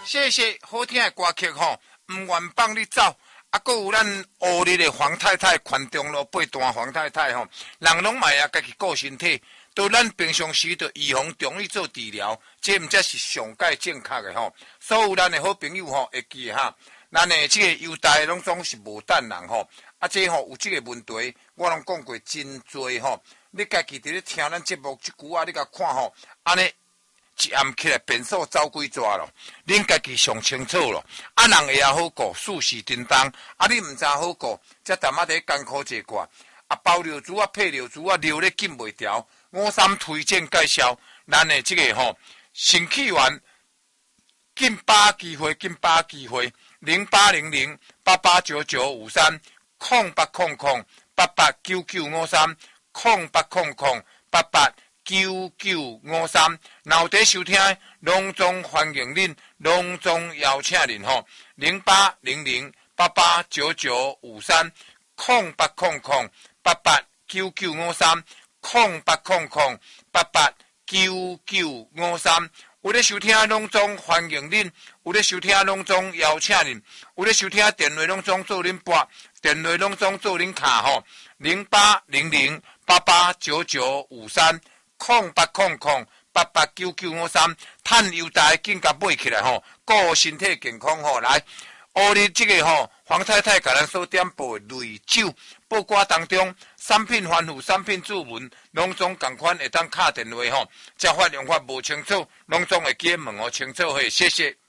谢谢好听的歌曲吼，唔愿放你走。啊，阁有咱乌日的黄太太，环中路八段黄太太吼，人拢嘛也家己顾身体，都咱平常时就预防中医做治疗，这毋才是上界正确的吼。所有咱的好朋友吼，会记哈，咱的这个优待拢总是无等人吼。啊，这吼有这个问题，我拢讲过真多吼。你家己伫咧听咱节目即句啊，你甲看吼，安尼。一暗起来，变数走几抓咯？恁家己上清楚咯。啊，人会也好过，事事叮当。啊，你毋知好过，则淡仔伫艰苦一寡。啊，包尿珠啊，配尿珠啊，尿咧紧袂调。53推荐介绍，咱的这个吼，新起源，紧把机会，0800889953，0800889953，若有伫收听，隆重欢迎恁，隆重邀请恁吼，0800889953，0800889953，有咧收听隆重欢迎恁，有咧收听隆重邀请恁，有咧收听电话隆重做恁拨，电话隆重做恁卡吼，0800889953，0800889953，趁优待紧甲买起来吼，顾身体健康吼来。乌日这个吼，黄太太甲咱所点播的类酒报歌当中，产品吩咐、产品注文，拢总共款会当敲电话吼，才发用法无清楚，拢总会记问我清楚嘿，谢谢。